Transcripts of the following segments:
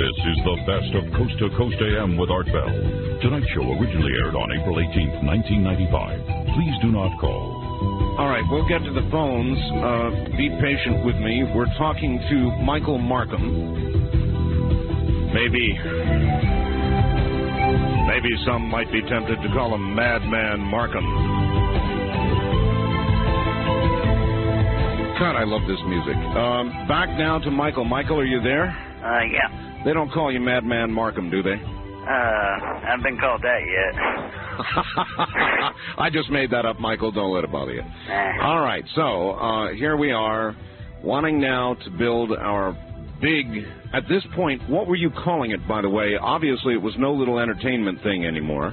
This is the best of Coast to Coast AM with Art Bell. Tonight's show originally aired on April 18th, 1995. Please do not call. All right, we'll get to the phones. Be patient with me. We're talking to Michael Markham. Maybe some might be tempted to call him Madman Markham. God, I love this music. Back now to Michael. Michael, are you there? Yeah. They don't call you Madman Markham, do they? I haven't been called that yet. I just made that up, Michael. Don't let it bother you. All right, so here we are, wanting now to build our big... At this point, what were you calling it, by the way? Obviously, it was no little entertainment thing anymore.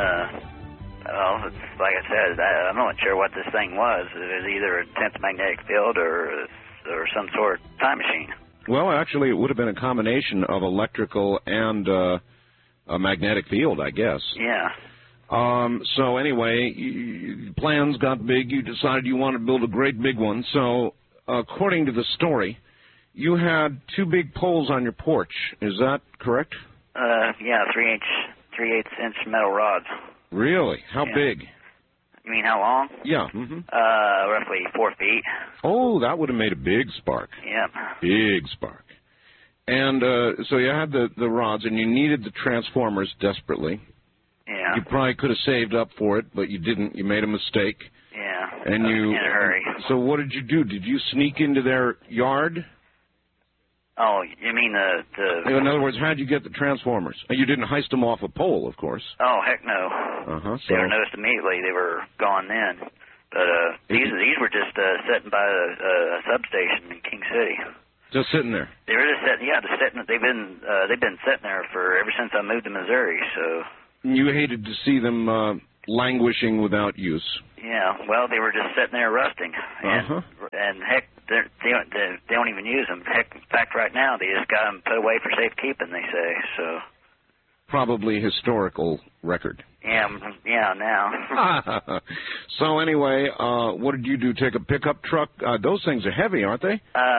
Well, it's, like I said, I'm not sure what this thing was. It was either a intense magnetic field or some sort of time machine. Well, actually, it would have been a combination of electrical and a magnetic field, I guess. Yeah. So anyway, plans got big. You decided you wanted to build a great big one. So according to the story, you had two big poles on your porch. Is that correct? Yeah, 3/8 inch metal rods. Really? How big? You mean how long? Yeah. Roughly 4 feet. Oh, that would have made a big spark. Yep. Big spark. And so you had the rods, and you needed the transformers desperately. Yeah. You probably could have saved up for it, but you didn't. You made a mistake. Yeah. And you in a hurry. So what did you do? Did you sneak into their yard? Oh, you mean the... In other words, how'd you get the transformers? You didn't heist them off a pole, of course. Oh, heck no. They were noticed immediately. They were gone then. But these were just sitting by a substation in King City. Just sitting there. They were just sitting. Yeah, just sitting. They've been sitting there ever since I moved to Missouri. So. You hated to see them languishing without use. Yeah. Well, they were just sitting there rusting. And heck, they don't even use them. Heck, in fact, right now they just got them put away for safekeeping. They say so. Probably historical record. Yeah, now. So anyway, what did you do? Take a pickup truck? Those things are heavy, aren't they?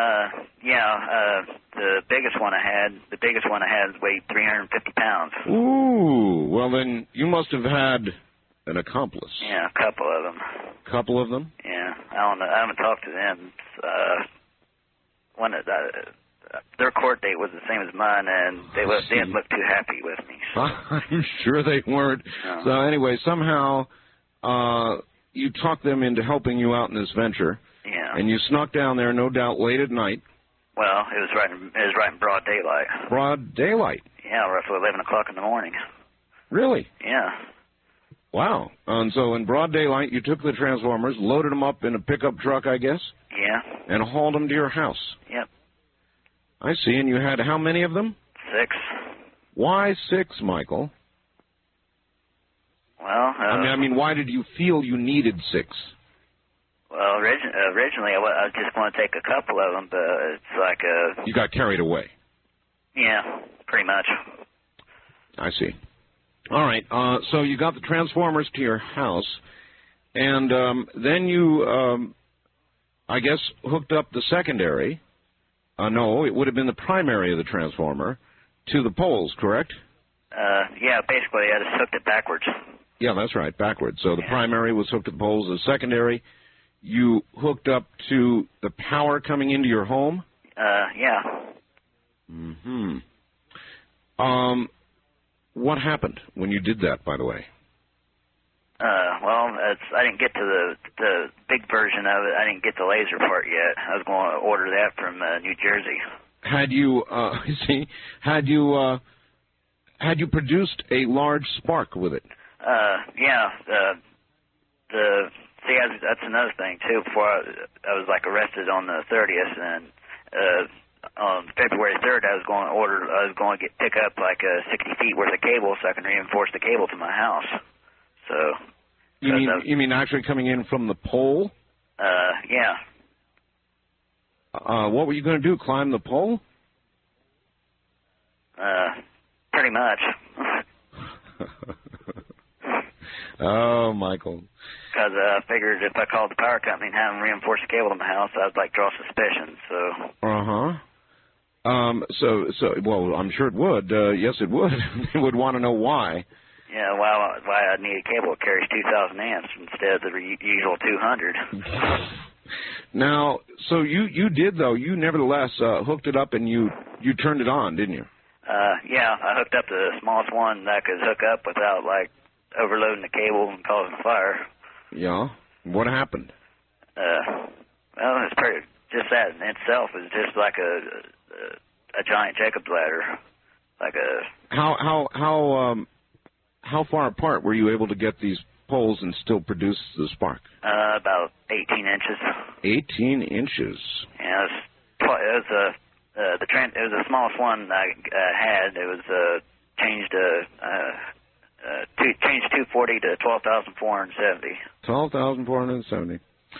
Yeah. The biggest one I had weighed 350 pounds. Ooh. Well, then you must have had an accomplice. Yeah, a couple of them. Couple of them? Yeah. I don't know. I haven't talked to them. Their court date was the same as mine, and they didn't look too happy with me. So. I'm sure they weren't. No. So anyway, somehow you talked them into helping you out in this venture. Yeah. And you snuck down there, no doubt, late at night. Well, it was right in broad daylight. Broad daylight? Yeah, roughly 11 o'clock in the morning. Really? Yeah. Wow. And so in broad daylight, you took the transformers, loaded them up in a pickup truck, I guess? Yeah. And hauled them to your house? Yep. I see. And you had how many of them? 6. Why 6, Michael? Well, I mean, why did you feel you needed 6? Well, originally I just want to take a couple of them, but it's like You got carried away. Yeah, pretty much. I see. All right. So you got the transformers to your house, and then you, I guess, hooked up the secondary. No, it would have been the primary of the transformer to the poles, correct? Yeah, basically I just hooked it backwards. Yeah, that's right, backwards. So the primary was hooked to the poles. The secondary, you hooked up to the power coming into your home? Yeah. Mm-hmm. What happened when you did that, by the way? Well, I didn't get to the big version of it. I didn't get the laser part yet. I was going to order that from New Jersey. Had you produced a large spark with it? Yeah. That's another thing too. Before I was like arrested on the 30th, and on February 3rd, I was going to pick up like 60 feet worth of cable so I can reinforce the cable to my house. So. You mean actually coming in from the pole? Yeah. What were you going to do? Climb the pole? Pretty much. Oh, Michael. Because I figured if I called the power company and had them reinforce the cable to my house, I'd like draw suspicion. So. Well, I'm sure it would. Yes, it would. They would want to know why. Yeah, why I need a cable that carries 2,000 amps instead of the usual 200. Now, so you did, though. You nevertheless hooked it up and you turned it on, didn't you? Yeah, I hooked up the smallest one that I could hook up without, like, overloading the cable and causing a fire. Yeah? What happened? Well, it's pretty, just that in itself is just like a giant Jacob's ladder. Like a... How far apart were you able to get these poles and still produce the spark? About 18 inches. 18 inches. Yeah, it was the smallest one I had. It was changed 240 to 12,470. 12,470.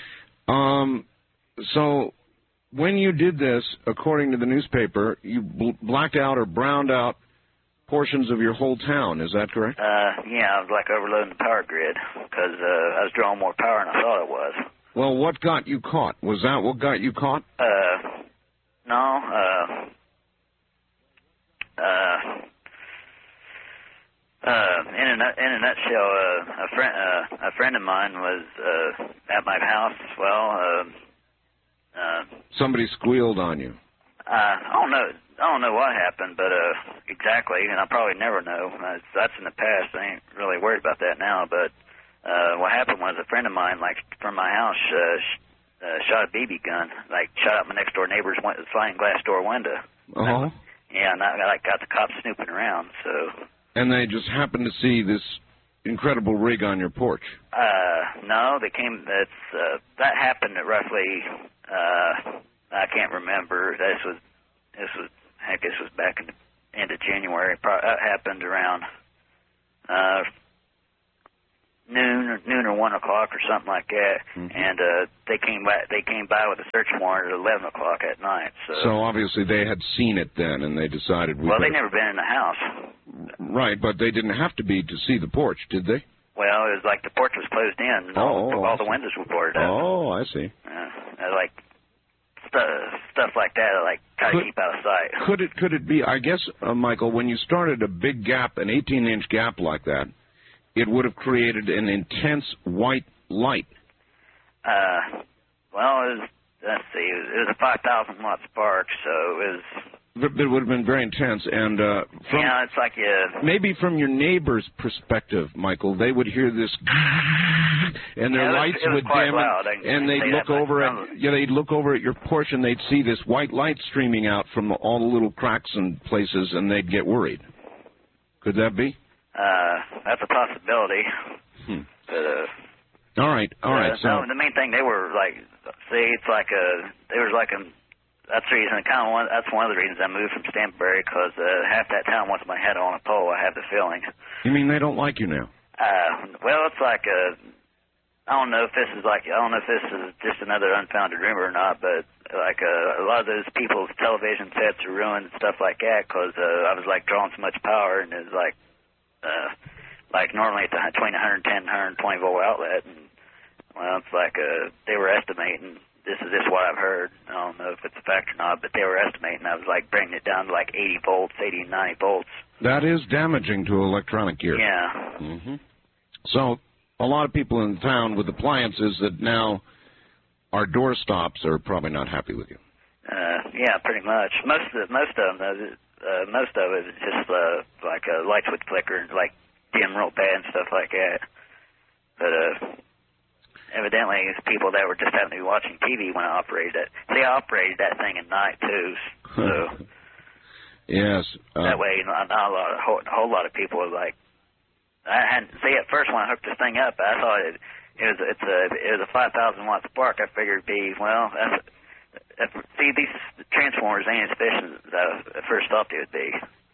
So when you did this, according to the newspaper, you blacked out or browned out portions of your whole town. Is that correct? Yeah, I was like overloading the power grid because I was drawing more power than I thought it was. Well, what got you caught? Was that what got you caught? No. In a nutshell, a friend of mine was at my house. Well, somebody squealed on you. I don't know what happened, but exactly, and I'll probably never know. That's in the past. I ain't really worried about that now. But what happened was a friend of mine, like from my house, shot a BB gun, like shot out my next door neighbor's sliding glass door window. Uh-huh. Yeah, and I got the cops snooping around. So. And they just happened to see this incredible rig on your porch. No, they came. That happened at roughly. I can't remember. This was back in the end of January. That happened around noon or 1 o'clock or something like that. Mm-hmm. And they came by with a search warrant at 11 o'clock at night. So obviously they had seen it then, and they decided. Well, they never been in the house. Right, but they didn't have to be to see the porch, did they? Well, it was like the porch was closed in. And all the windows were boarded up. Oh, I see. Like stuff like that, like try to keep out of sight. Could it be? I guess, Michael, when you started a big gap, an 18-inch gap like that, it would have created an intense white light. Well, let's see, it was a 5,000 watt spark, so it was. It would have been very intense, and it's like maybe from your neighbor's perspective, Michael, they would hear this, and their lights would dim, and they'd look over they'd look over at your porch, and they'd see this white light streaming out from all the little cracks and places, and they'd get worried. Could that be? That's a possibility. All right. So no, the main thing they were like, it's like they were like a. That's the reason. That's one of the reasons I moved from Stanbury, because half that town wants my head on a pole. I have the feeling. You mean they don't like you now? Well, it's like I don't know if this is just another unfounded rumor or not, but like a lot of those people's television sets are ruined and stuff like that because I was like drawing so much power, and it's like normally it's between 110 and 120 volt outlet, and well, it's like they were estimating. This is what I've heard. I don't know if it's a fact or not, but they were estimating I was like bringing it down to like 80 volts, 80 and 90 volts. That is damaging to electronic gear. Yeah. Mm-hmm. So a lot of people in town with appliances that now are doorstops are probably not happy with you. Yeah, pretty much. Most of it is just like lights would flicker and like dim real bad and stuff like that. But evidently, it's people that were just happening to be watching TV when I operated it. They operated that thing at night too. So yes. That way, not a whole lot of people are like. I hadn't at first when I hooked this thing up, I thought it was a 5,000 watt spark. I figured it'd be these transformers ain't as efficient as I first thought they would be.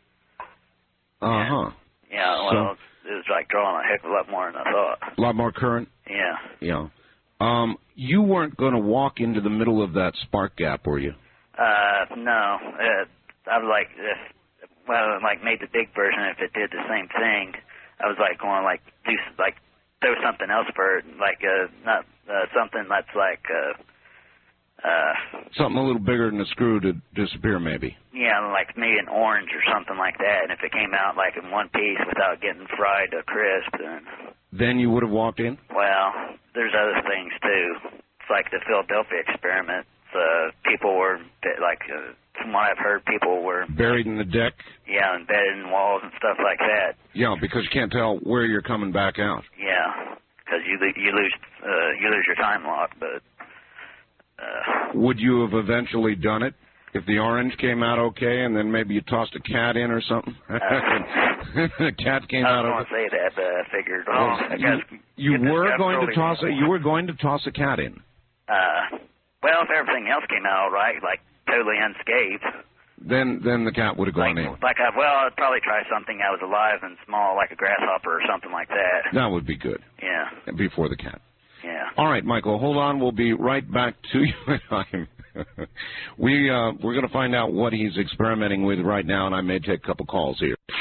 Yeah. Well. It was like drawing a heck of a lot more than I thought. A lot more current? Yeah. Yeah. You weren't going to walk into the middle of that spark gap, were you? No. I was like, made the big version. If it did the same thing, I was like going like throw something else for it, like not something that's like Something a little bigger than a screw to disappear, maybe. Yeah, like maybe an orange or something like that. And if it came out like in one piece without getting fried to crisp, then you would have walked in? Well, there's other things too. It's like the Philadelphia experiment. People were from what I've heard, people were buried in the deck. Yeah, embedded in walls and stuff like that. Yeah, because you can't tell where you're coming back out. Yeah, because you lose your time lock. But would you have eventually done it if the orange came out okay, and then maybe you tossed a cat in or something? The cat came out. I was going to say that, but I figured. You were going to toss a cat in. Well, if everything else came out all right, like totally unscathed, then the cat would have gone in. I'd probably try something that was alive and small, like a grasshopper or something like that. That would be good. Yeah. Before the cat. Yeah. All right, Michael, hold on. We'll be right back to you. We're going to find out what he's experimenting with right now, and I may take a couple calls here.